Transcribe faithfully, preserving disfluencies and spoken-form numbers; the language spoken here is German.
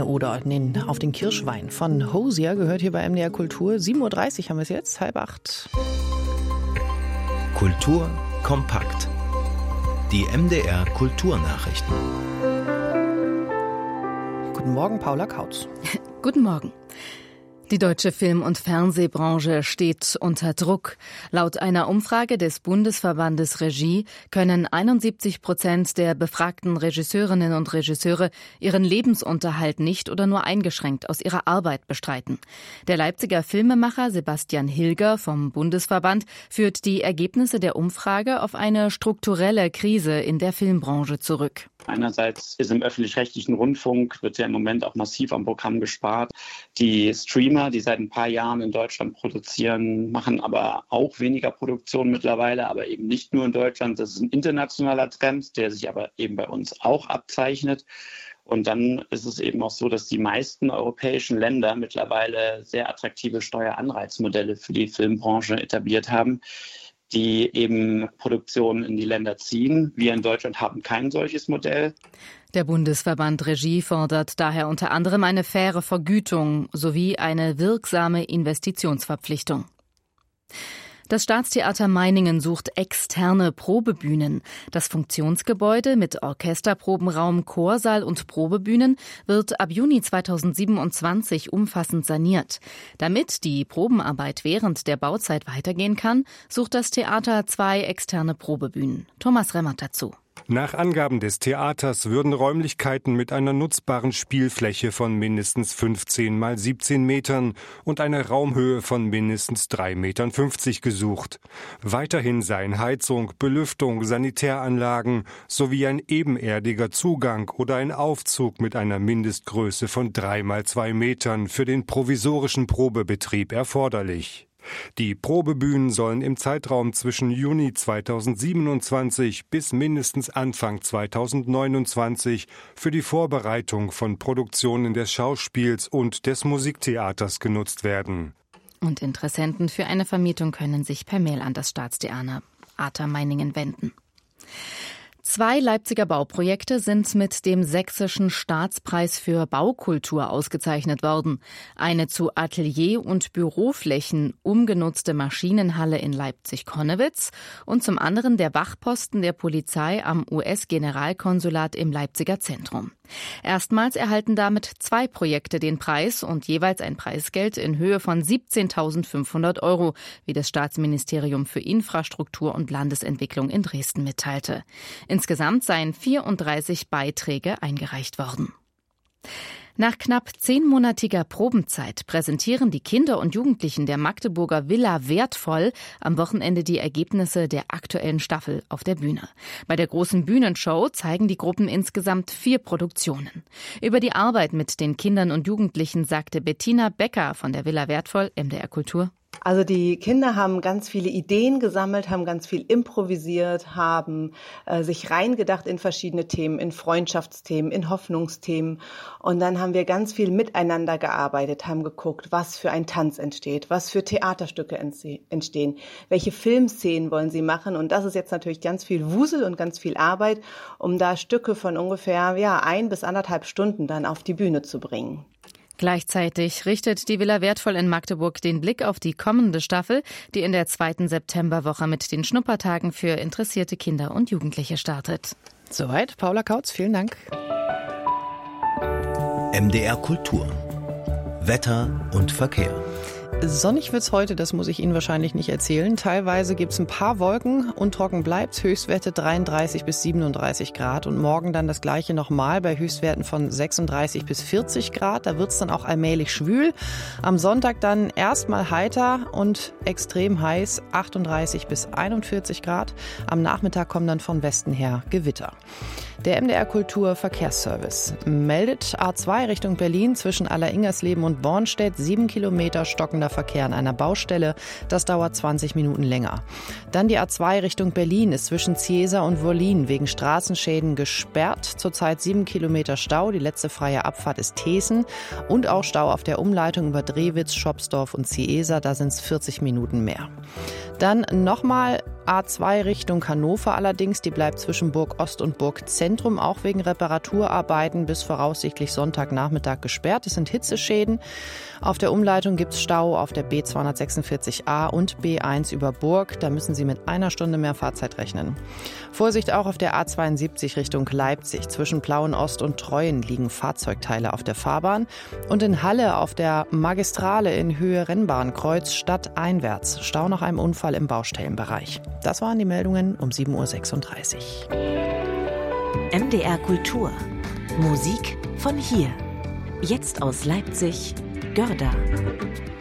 eine Oder den, auf den Kirschwein von Hozier gehört hier bei M D R Kultur. sieben Uhr dreißig haben wir es jetzt, halb acht. Kultur kompakt. Die M D R Kulturnachrichten. Guten Morgen, Paula Kautz. Guten Morgen. Die deutsche Film- und Fernsehbranche steht unter Druck. Laut einer Umfrage des Bundesverbandes Regie können einundsiebzig Prozent der befragten Regisseurinnen und Regisseure ihren Lebensunterhalt nicht oder nur eingeschränkt aus ihrer Arbeit bestreiten. Der Leipziger Filmemacher Sebastian Hilger vom Bundesverband führt die Ergebnisse der Umfrage auf eine strukturelle Krise in der Filmbranche zurück. Einerseits ist im öffentlich-rechtlichen Rundfunk, wird ja im Moment auch massiv am Programm gespart. Die Streamer, die seit ein paar Jahren in Deutschland produzieren, machen aber auch weniger Produktion mittlerweile, aber eben nicht nur in Deutschland. Das ist ein internationaler Trend, der sich aber eben bei uns auch abzeichnet. Und dann ist es eben auch so, dass die meisten europäischen Länder mittlerweile sehr attraktive Steueranreizmodelle für die Filmbranche etabliert haben, die eben Produktionen in die Länder ziehen. Wir in Deutschland haben kein solches Modell. Der Bundesverband Regie fordert daher unter anderem eine faire Vergütung sowie eine wirksame Investitionsverpflichtung. Das Staatstheater Meiningen sucht externe Probebühnen. Das Funktionsgebäude mit Orchesterprobenraum, Chorsaal und Probebühnen wird ab Juni zweitausendsiebenundzwanzig umfassend saniert. Damit die Probenarbeit während der Bauzeit weitergehen kann, sucht das Theater zwei externe Probebühnen. Thomas Remmert dazu. Nach Angaben des Theaters würden Räumlichkeiten mit einer nutzbaren Spielfläche von mindestens fünfzehn mal siebzehn Metern und einer Raumhöhe von mindestens drei Meter fünfzig gesucht. Weiterhin seien Heizung, Belüftung, Sanitäranlagen sowie ein ebenerdiger Zugang oder ein Aufzug mit einer Mindestgröße von drei mal zwei Metern für den provisorischen Probebetrieb erforderlich. Die Probebühnen sollen im Zeitraum zwischen Juni zweitausendsiebenundzwanzig bis mindestens Anfang zweitausendneunundzwanzig für die Vorbereitung von Produktionen des Schauspiels und des Musiktheaters genutzt werden. Und Interessenten für eine Vermietung können sich per Mail an das Staatstheater Meiningen wenden. Zwei Leipziger Bauprojekte sind mit dem Sächsischen Staatspreis für Baukultur ausgezeichnet worden. Eine zu Atelier- und Büroflächen umgenutzte Maschinenhalle in Leipzig-Konnewitz und zum anderen der Wachposten der Polizei am U S-Generalkonsulat im Leipziger Zentrum. Erstmals erhalten damit zwei Projekte den Preis und jeweils ein Preisgeld in Höhe von siebzehntausendfünfhundert Euro, wie das Staatsministerium für Infrastruktur und Landesentwicklung in Dresden mitteilte. Insgesamt seien vierunddreißig Beiträge eingereicht worden. Nach knapp zehnmonatiger Probenzeit präsentieren die Kinder und Jugendlichen der Magdeburger Villa Wertvoll am Wochenende die Ergebnisse der aktuellen Staffel auf der Bühne. Bei der großen Bühnenshow zeigen die Gruppen insgesamt vier Produktionen. Über die Arbeit mit den Kindern und Jugendlichen sagte Bettina Becker von der Villa Wertvoll, M D R Kultur. Also die Kinder haben ganz viele Ideen gesammelt, haben ganz viel improvisiert, haben äh, sich reingedacht in verschiedene Themen, in Freundschaftsthemen, in Hoffnungsthemen. Und dann haben wir ganz viel miteinander gearbeitet, haben geguckt, was für ein Tanz entsteht, was für Theaterstücke entstehen, welche Filmszenen wollen sie machen. Und das ist jetzt natürlich ganz viel Wusel und ganz viel Arbeit, um da Stücke von ungefähr ja, ein bis anderthalb Stunden dann auf die Bühne zu bringen. Gleichzeitig richtet die Villa Wertvoll in Magdeburg den Blick auf die kommende Staffel, die in der zweiten Septemberwoche mit den Schnuppertagen für interessierte Kinder und Jugendliche startet. Soweit, Paula Kautz, vielen Dank. M D R Kultur. Wetter und Verkehr. Sonnig wird's heute, das muss ich Ihnen wahrscheinlich nicht erzählen. Teilweise gibt's ein paar Wolken und trocken bleibt's. Höchstwerte dreiunddreißig bis siebenunddreißig Grad und morgen dann das gleiche nochmal bei Höchstwerten von sechsunddreißig bis vierzig Grad. Da wird's dann auch allmählich schwül. Am Sonntag dann erstmal heiter und extrem heiß, achtunddreißig bis einundvierzig Grad. Am Nachmittag kommen dann von Westen her Gewitter. Der M D R Kultur Verkehrsservice meldet A zwei Richtung Berlin zwischen Alleringersleben und Bornstedt sieben Kilometer stockender Verkehr an einer Baustelle. Das dauert zwanzig Minuten länger. Dann die A zwei Richtung Berlin ist zwischen Ziesa und Wollin wegen Straßenschäden gesperrt. Zurzeit sieben Kilometer Stau. Die letzte freie Abfahrt ist Thesen. Und auch Stau auf der Umleitung über Drewitz, Schopsdorf und Ziesa. Da sind es vierzig Minuten mehr. Dann nochmal A zwei Richtung Hannover allerdings, die bleibt zwischen Burg Ost und Burg Zentrum auch wegen Reparaturarbeiten bis voraussichtlich Sonntagnachmittag gesperrt. Es sind Hitzeschäden. Auf der Umleitung gibt es Stau auf der B zweihundertsechsundvierzig A und B eins über Burg. Da müssen Sie mit einer Stunde mehr Fahrzeit rechnen. Vorsicht auch auf der A zweiundsiebzig Richtung Leipzig. Zwischen Plauen Ost und Treuen liegen Fahrzeugteile auf der Fahrbahn. Und in Halle auf der Magistrale in Höhe Rennbahnkreuz stadteinwärts. Stau nach einem Unfall im Baustellenbereich. Das waren die Meldungen um sieben Uhr sechsunddreißig. M D R Kultur. Musik von hier. Jetzt aus Leipzig, Görda.